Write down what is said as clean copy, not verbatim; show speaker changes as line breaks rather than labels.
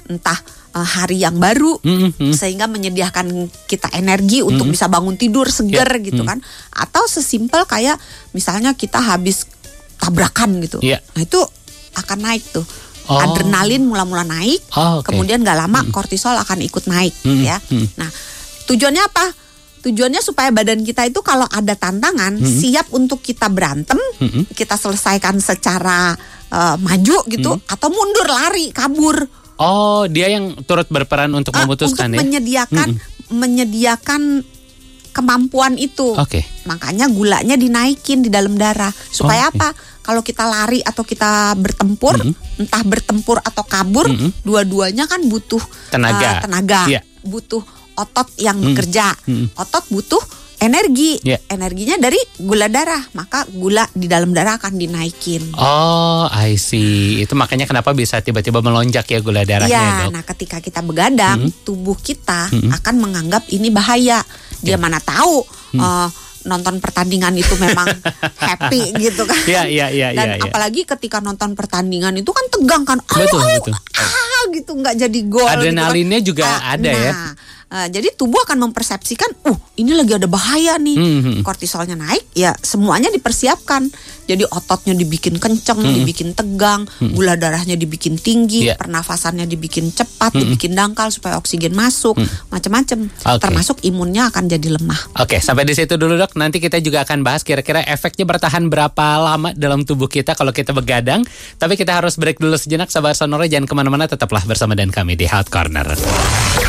entah hari yang baru sehingga menyediakan kita energi untuk bisa bangun tidur seger gitu kan, atau sesimpel kayak misalnya kita habis tabrakan gitu, nah itu akan naik tuh. Adrenalin mula-mula naik, kemudian gak lama kortisol akan ikut naik ya. Nah, tujuannya apa? Tujuannya supaya badan kita itu kalau ada tantangan siap untuk kita berantem, kita selesaikan secara maju gitu, atau mundur, lari, kabur.
Oh, dia yang turut berperan untuk memutuskan
untuk menyediakan kemampuan itu. Makanya gulanya dinaikin di dalam darah. Supaya apa? Kalau kita lari atau kita bertempur, entah bertempur atau kabur, dua-duanya kan butuh tenaga. Butuh otot yang bekerja. Otot butuh energi. Energinya dari gula darah. Maka gula di dalam darah akan dinaikin.
Oh, I see. Itu makanya kenapa bisa tiba-tiba melonjak ya gula darahnya, Dok.
Nah ketika kita begadang, tubuh kita akan menganggap ini bahaya. Dia mana tahu nonton pertandingan itu memang happy gitu kan. Dan apalagi ketika nonton pertandingan itu kan tegang kan.
Betul.
Gitu nggak jadi gol.
Adrenalinnya
gitu kan.
juga ada ya.
Jadi tubuh akan mempersepsikan, ini lagi ada bahaya nih. Kortisolnya naik, ya semuanya dipersiapkan. Jadi ototnya dibikin kenceng, dibikin tegang, gula darahnya dibikin tinggi, pernafasannya dibikin cepat, dibikin dangkal supaya oksigen masuk, macam-macam. Termasuk imunnya akan jadi lemah.
Oke, sampai di situ dulu, Dok. Nanti kita juga akan bahas kira-kira efeknya bertahan berapa lama dalam tubuh kita kalau kita begadang. Tapi kita harus break dulu sejenak, sahabat Sonora. Jangan kemana-mana, tetaplah bersama dengan kami di Health Corner.